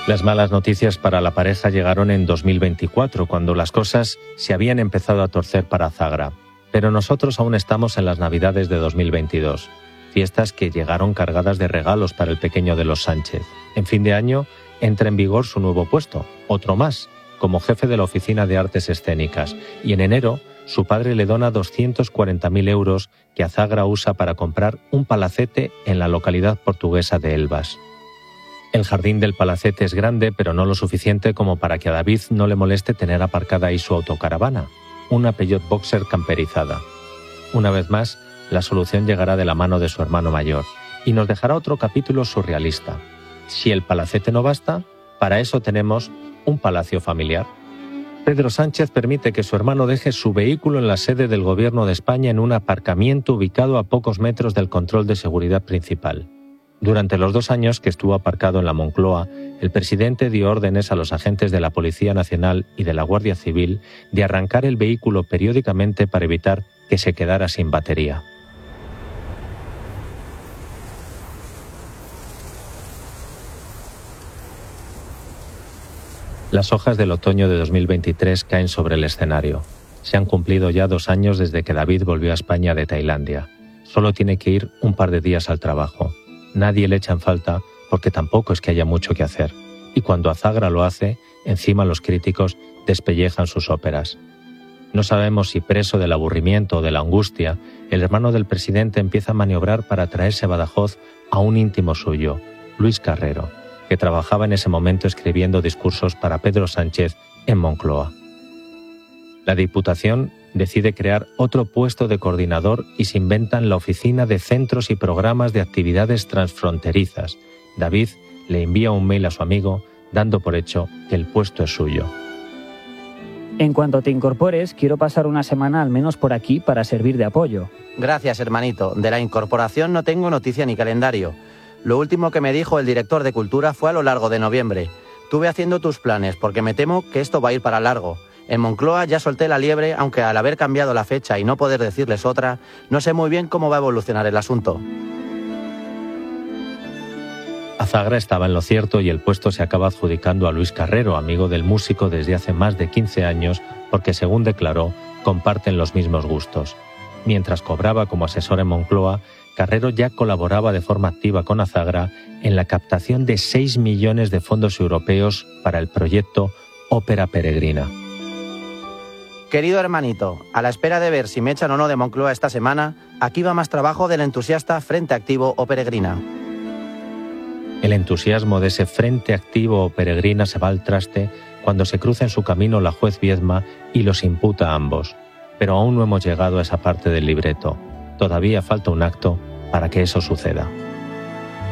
Las malas noticias para la pareja llegaron en 2024, cuando las cosas se habían empezado a torcer para Azagra. Pero nosotros aún estamos en las Navidades de 2022, fiestas que llegaron cargadas de regalos para el pequeño de los Sánchez. En fin de año entra en vigor su nuevo puesto, otro más, como jefe de la Oficina de Artes Escénicas, y en enero su padre le dona 240.000 euros que Azagra usa para comprar un palacete en la localidad portuguesa de Elvas. El jardín del palacete es grande, pero no lo suficiente como para que a David no le moleste tener aparcada ahí su autocaravana, una Peugeot Boxer camperizada. Una vez más, la solución llegará de la mano de su hermano mayor y nos dejará otro capítulo surrealista. Si el palacete no basta, para eso tenemos un palacio familiar. Pedro Sánchez permite que su hermano deje su vehículo en la sede del Gobierno de España en un aparcamiento ubicado a pocos metros del control de seguridad principal. Durante los 2 años que estuvo aparcado en la Moncloa, el presidente dio órdenes a los agentes de la Policía Nacional y de la Guardia Civil de arrancar el vehículo periódicamente para evitar que se quedara sin batería. Las hojas del otoño de 2023 caen sobre el escenario. Se han cumplido ya 2 años desde que David volvió a España de Tailandia. Solo tiene que ir un par de días al trabajo. Nadie le echa en falta porque tampoco es que haya mucho que hacer. Y cuando Azagra lo hace, encima los críticos despellejan sus óperas. No sabemos si preso del aburrimiento o de la angustia, el hermano del presidente empieza a maniobrar para traerse a Badajoz a un íntimo suyo, Luis Carrero, que trabajaba en ese momento escribiendo discursos para Pedro Sánchez en Moncloa. La Diputación decide crear otro puesto de coordinador y se inventan la Oficina de Centros y Programas de Actividades Transfronterizas. David le envía un mail a su amigo dando por hecho que el puesto es suyo. En cuanto te incorpores, quiero pasar una semana al menos por aquí para servir de apoyo. Gracias, hermanito. De la incorporación no tengo noticia ni calendario. Lo último que me dijo el director de Cultura fue a lo largo de noviembre. Tú ve haciendo tus planes, porque me temo que esto va a ir para largo. En Moncloa ya solté la liebre, aunque al haber cambiado la fecha y no poder decirles otra, no sé muy bien cómo va a evolucionar el asunto. Azagra estaba en lo cierto y el puesto se acaba adjudicando a Luis Carrero, amigo del músico desde hace más de 15 años, porque según declaró, comparten los mismos gustos. Mientras cobraba como asesor en Moncloa, Carrero ya colaboraba de forma activa con Azagra en la captación de 6 millones de fondos europeos para el proyecto Ópera Peregrina. Querido hermanito, a la espera de ver si me echan o no de Moncloa esta semana, aquí va más trabajo del entusiasta Frente Activo o Peregrina. El entusiasmo de ese Frente Activo o Peregrina se va al traste cuando se cruza en su camino la juez Viedma y los imputa a ambos. Pero aún no hemos llegado a esa parte del libreto. Todavía falta un acto para que eso suceda.